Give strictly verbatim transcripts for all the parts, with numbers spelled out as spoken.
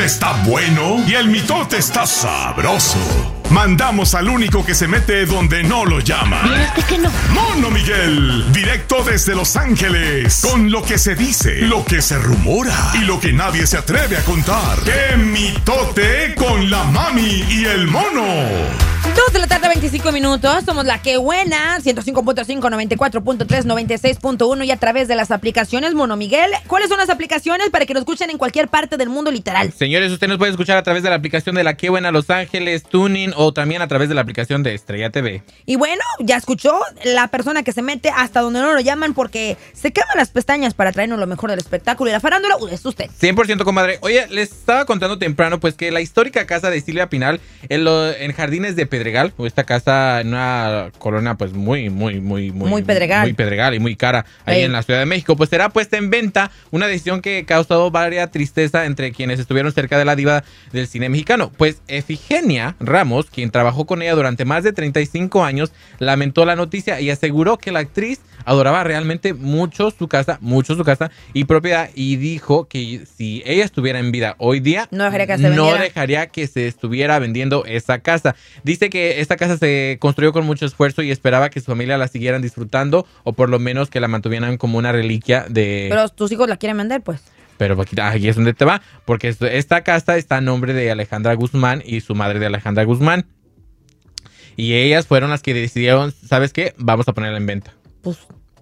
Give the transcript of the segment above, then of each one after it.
Está bueno y el mitote está sabroso. Mandamos al único que se mete donde no lo llaman. ¿Y este que no? Mono Miguel, directo desde Los Ángeles, con lo que se dice, lo que se rumora y lo que nadie se atreve a contar. ¡Qué mitote con la mami y el mono! Dos de la tarde, veinticinco minutos. Somos la que buena. ciento cinco punto cinco, noventa y cuatro punto tres, noventa y seis punto uno y a través de las aplicaciones. Mono Miguel, ¿cuáles son las aplicaciones para que nos escuchen en cualquier parte del mundo literal? Señores, usted nos puede escuchar a través de la aplicación de La Que Buena Los Ángeles, Tuning o también a través de la aplicación de Estrella T V. Y bueno, ya escuchó la persona que se mete hasta donde no lo llaman porque se queman las pestañas para traernos lo mejor del espectáculo y la farándula. Uh, es usted. cien por ciento, comadre. Oye, les estaba contando temprano pues que la histórica casa de Silvia Pinal en, lo, en Jardines de Pedregal, o esta casa en una colonia pues muy, muy, muy, muy... Muy Pedregal. Muy Pedregal y muy cara ahí Ey. en la Ciudad de México. Pues será puesta en venta, una decisión que ha causado varias tristeza entre quienes estuvieron cerca de la diva del cine mexicano. Pues Efigenia Ramos, quien trabajó con ella durante más de treinta y cinco años, lamentó la noticia y aseguró que la actriz adoraba realmente mucho su casa, mucho su casa y propiedad, y dijo que si ella estuviera en vida hoy día, no dejaría que se no vendiera. dejaría que se estuviera vendiendo esa casa. Dice que esta casa se construyó con mucho esfuerzo y esperaba que su familia la siguieran disfrutando o por lo menos que la mantuvieran como una reliquia de... Pero tus hijos la quieren vender, pues. Pero aquí, aquí es donde te va, porque esta casa está a nombre de Alejandra Guzmán y su madre de Alejandra Guzmán. Y ellas fueron las que decidieron, ¿sabes qué? Vamos a ponerla en venta. Pues,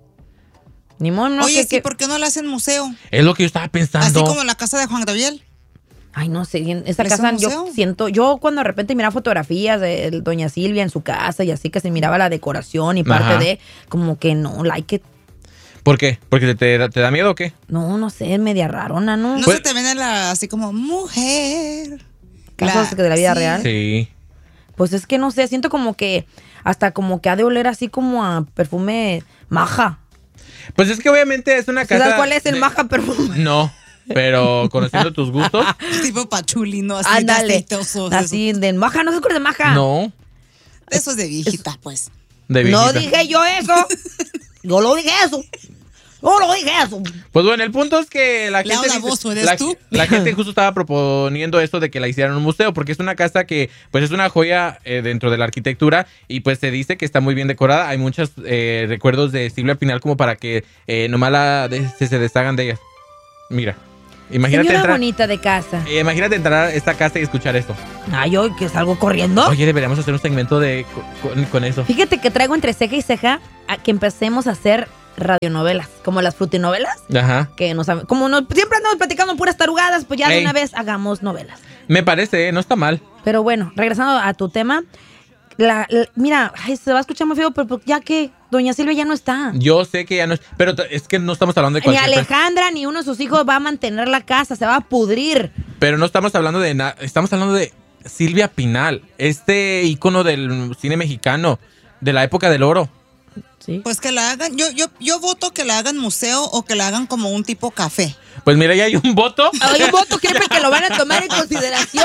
ni modo, no Oye, sé sí, qué. ¿por qué no la hacen museo? Es lo que yo estaba pensando. Así como la casa de Juan Gabriel. Ay, no sé, en esa ¿Es casa un yo museo? siento, yo cuando de repente miraba fotografías de doña Silvia en su casa y así que se miraba la decoración y parte Ajá. de, como que no, like it. ¿Por qué? ¿Porque te, te, te da miedo o qué? No, no sé, es media rarona, ¿no? No Pues- se te ven la, así como mujer. Casos de la vida sí. real. Sí. Pues es que no sé, siento como que hasta como que ha de oler así como a perfume maja. Pues es que obviamente es una casa... ¿Sabes cuál es el de- maja perfume? No, pero conociendo tus gustos, Tipo pachuli, ¿no? Así Ándale, de aceitosos, así de maja, no sé cuál es de maja. no. Eso es de viejita, pues. De No viejita. dije yo eso. Yo lo dije eso. Yo lo dije eso. Pues bueno, el punto es que la Laura gente... dice- Bozzo, ¿eres la, tú? la gente justo estaba proponiendo esto de que la hicieran un museo, porque es una casa que pues es una joya eh, dentro de la arquitectura y pues se dice que está muy bien decorada. Hay muchos eh, recuerdos de Silvia Pinal como para que eh, nomás la de- se, se deshagan de ellas. Mira, imagínate Señora entrar... bonita de casa. eh, imagínate entrar a esta casa y escuchar esto. Ay, hoy que salgo corriendo. Oye, deberíamos hacer un segmento de con, con eso. Fíjate que traigo entre ceja y ceja a que empecemos a hacer radionovelas, como las frutinovelas, Ajá. que nos como no, siempre andamos platicando puras tarugadas, pues ya de Ey. una vez hagamos novelas. Me parece, ¿eh? No está mal. Pero bueno, regresando a tu tema, la, la- mira, ay, se va a escuchar muy feo, pero pues, ya que doña Silvia ya no está. Yo sé que ya no es... Pero t- es que no estamos hablando de Ni cualquier... persona. Alejandra ni uno de sus hijos va a mantener la casa, se va a pudrir. Pero no estamos hablando de nada. Estamos hablando de Silvia Pinal, este ícono del cine mexicano, de la época del oro. Sí. Pues que la hagan, yo, yo, yo voto que la hagan museo o que la hagan como un tipo café. Pues mira, ya hay un voto. Hay un voto siempre que lo van a tomar en consideración.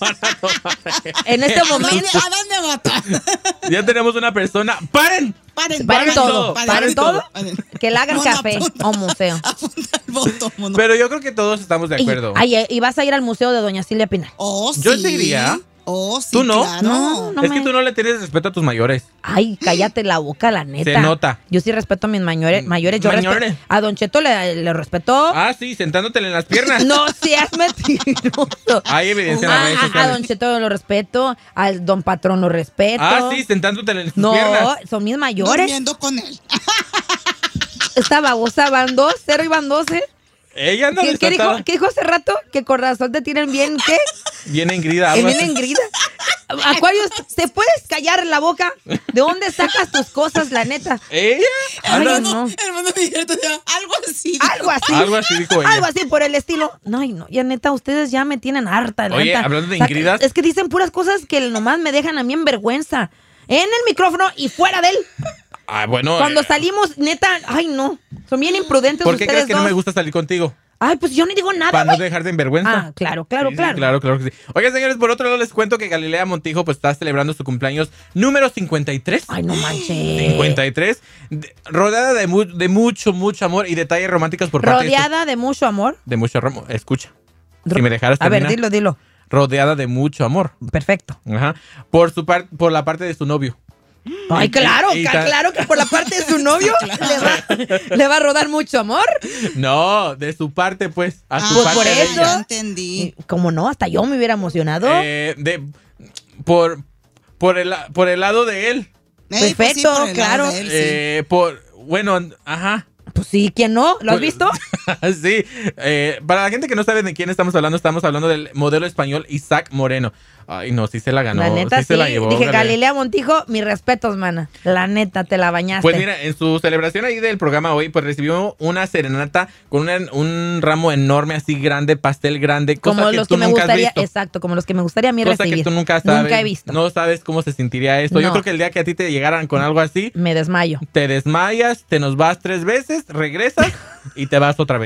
En este ¿A dónde, momento. ¿A dónde votar? Ya tenemos una persona. ¡Paren! Paren, Paren todo, paren, paren todo. paren. Que la hagan Mono, café apunta- o museo. Apunta el voto, mono. Pero yo creo que todos estamos de acuerdo. Y, ay, y vas a ir al museo de doña Silvia Pinal. Oh, sí. Yo sí iría. Oh, sí, ¿Tú no? claro. No, no. es me- que tú no le tienes respeto a tus mayores. Ay, cállate la boca, la neta. Se nota. Yo sí respeto a mis mayores. mayores. Yo Mayores. respeto- a Don Cheto le, le respeto. Ah, sí, sentándotele en las piernas. No seas mentiroso. Hay evidencia en las A, redes a- a sociales. Don Cheto lo respeto. Al Don Patrón lo respeto. Ah, sí, sentándotele en sus No, piernas. son mis mayores. Durmiendo con él. Esta babosa van dos, cero y van doce. Ella anda ¿Qué, qué dijo, desatada. ¿Qué dijo hace rato? Que con razón te tienen bien, ¿qué? Bien engrida. ¿Es algo bien así. engrida? Acuarios, ¿te puedes callar la boca? ¿De dónde sacas tus cosas, la neta? ¿Ella? Ay, Anda- no. Hermano Miguel, algo así. Algo así. Algo así dijo ella. Algo así por el estilo. No, ay, no, ya neta, ustedes ya me tienen harta, la Oye, neta. hablando de O sea, ingridas. Es que dicen puras cosas que nomás me dejan a mí en vergüenza. En el micrófono y fuera de él. Ah, bueno. Cuando eh, salimos, neta, ay no. Son bien imprudentes ¿Por qué ustedes crees que no dos. me gusta salir contigo? Ay, pues yo ni digo nada, Para no güey. dejarte en vergüenza. Ah, claro, claro, Sí, sí, claro. claro, claro que sí. Oigan, señores, por otro lado les cuento que Galilea Montijo pues está celebrando su cumpleaños número cincuenta y tres. Ay, no manches. cincuenta y tres. de- rodeada de, mu- de mucho, mucho amor y detalles románticos por parte de, Rodeada de mucho amor. su- de mucho amor. Escucha. Si me dejaras A ver, terminar. dilo, dilo. Rodeada de mucho amor. Perfecto. Ajá. Por su par- por la parte de su novio. Ay, claro, y- y ca- ta- claro que por la parte de su novio le, va, le va a rodar mucho amor. No, de su parte, pues. A su Pues parte por de eso. ella. Ya entendí. Como no, hasta yo me hubiera emocionado. Eh, de, por, por, el, por el lado de él. Ey, pues sí, Perfecto, por el lado claro. de él, sí. Eh, por, bueno, ajá. Pues sí, ¿quién no? ¿Lo has Pues- visto? Sí. Eh, para la gente que no sabe de quién estamos hablando, estamos hablando del modelo español Isaac Moreno. Ay, no, sí se la ganó. la neta, sí. se la llevó. Dije, Galilea. Galilea Montijo, mis respetos, mana. La neta, te la bañaste. Pues mira, en su celebración ahí del programa hoy, pues recibió una serenata con una- un ramo enorme, así grande, pastel grande, cosa como que los tú que me nunca has gustaría, visto. exacto, como los que me gustaría a mí Cosa recibir. que tú nunca sabes. Nunca he visto. No sabes cómo se sentiría esto. Yo No. creo que el día que a ti te llegaran con algo así, Me desmayo. te desmayas, te nos vas tres veces, regresas y te vas otra vez.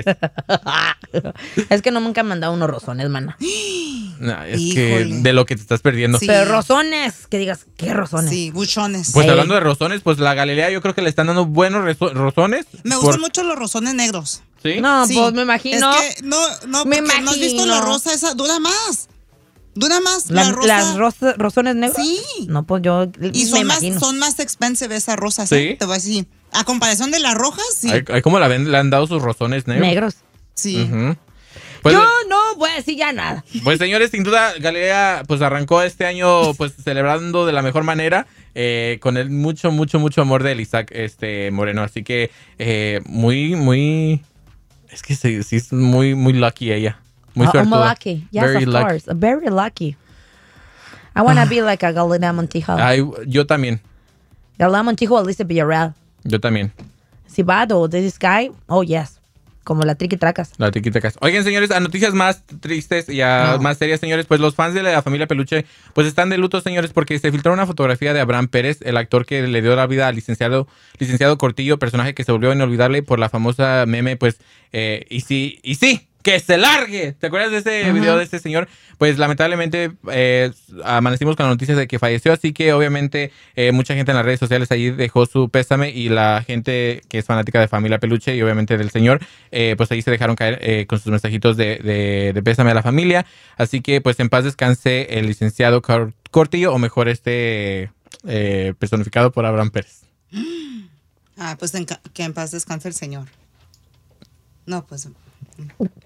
Es que no nunca me han dado unos rozones, mana. No, es que Híjole. de lo que te estás perdiendo. Sí. Pero rozones, que digas, ¿qué rozones? Sí, buchones. Pues Ey. hablando de rozones, pues la Galilea yo creo que le están dando buenos rezo- rozones. Me por- gustan mucho los rozones negros. ¿Sí? No, Sí. pues me imagino. Es que no, no, Me porque no has visto la imagino. rosa esa, dura más. Dura más La- la, rosa. ¿Las rosa- rozones negros? Sí. No, pues yo Y me son más, imagino. son más expensive esas rosas, ¿Sí? ¿eh? Te voy a decir. A comparación de las rojas, sí. Ay, ay, ¿Cómo la ven? Le han dado sus rozones negros. Negros. Sí. Ujú. Pues, yo no voy a decir ya nada. pues señores, sin duda Galilea pues arrancó este año pues celebrando de la mejor manera eh, con el mucho, mucho, mucho amor de Isaac este, Moreno. Así que eh, muy, muy... Es que sí, sí es muy, muy lucky ella. Muy Oh, I'm suertuda. lucky. Yes, Very of lucky. course. Very lucky. I want to be like a Galilea Montijo. Ay, yo también. Galilea Montijo o Alicia Villarreal. Yo también. Cibad o This Guy. Oh, yes. Como la triqui tracas. La tiquita casa. Oigan, señores, a noticias más tristes y a No. más serias, señores, pues los fans de la familia Peluche pues están de luto, señores, porque se filtró una fotografía de Abraham Pérez, el actor que le dio la vida al licenciado, licenciado Cortillo, personaje que se volvió inolvidable por la famosa meme, pues, eh, y sí, y sí, que se largue. ¿Te acuerdas de ese Ajá. video de este señor? Pues lamentablemente eh, amanecimos con la noticia de que falleció, así que obviamente eh, mucha gente en las redes sociales ahí dejó su pésame y la gente que es fanática de Familia Peluche y obviamente del señor, eh, pues ahí se dejaron caer eh, con sus mensajitos de, de- de pésame a la familia. Así que pues en paz descanse el licenciado Cor- Cortillo, o mejor este eh, personificado por Abraham Pérez. Ah, pues en ca- que en paz descanse el Señor. No, pues